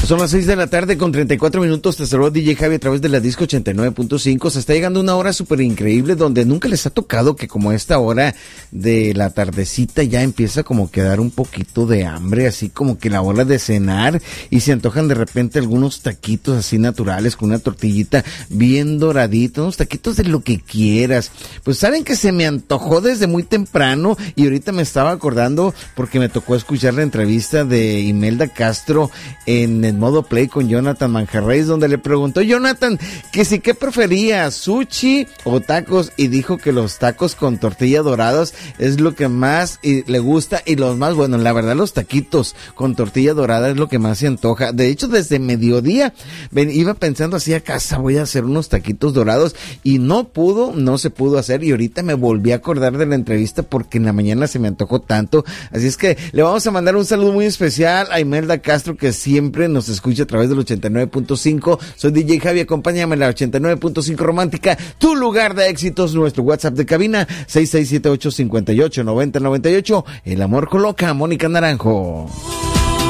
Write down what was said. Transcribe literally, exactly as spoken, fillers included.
Son las seis de la tarde con treinta y cuatro minutos. Te saluda D J Javi a través de la disco ochenta y nueve punto cinco. Se está llegando una hora súper increíble donde nunca les ha tocado que como esta hora de la tardecita ya empieza como que a dar un poquito de hambre, así como que la hora de cenar y se antojan de repente algunos taquitos así naturales con una tortillita bien doradita, unos taquitos de lo que quieras. Pues saben que se me antojó desde muy temprano y ahorita me estaba acordando porque me tocó escuchar la entrevista de Imelda Castro en el modo play con Jonathan Manjarreyes, donde le preguntó Jonathan que si qué prefería, sushi o tacos, y dijo que los tacos con tortilla dorados es lo que más y, le gusta, y los más, bueno, la verdad los taquitos con tortilla dorada es lo que más se antoja. De hecho, desde mediodía ven, iba pensando así a casa, voy a hacer unos taquitos dorados, y no pudo, no se pudo hacer, y ahorita me volví a acordar de la entrevista porque en la mañana se me antojó tanto. Así es que le vamos a mandar un saludo muy especial a Imelda Castro, que siempre nos escucha a través del ochenta y nueve punto cinco. Soy D J Javi, acompáñame en la ochenta y nueve punto cinco Romántica, tu lugar de éxitos. Nuestro WhatsApp de cabina seis seis siete ocho, cinco ocho, nueve cero nueve ocho. El amor coloca, Mónica Naranjo.